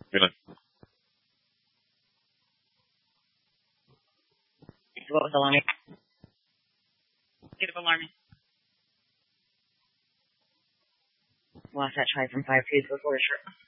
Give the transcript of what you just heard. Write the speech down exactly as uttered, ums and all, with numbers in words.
Really? What was alarming? Get up alarming. Lost that try from five twos before, sure.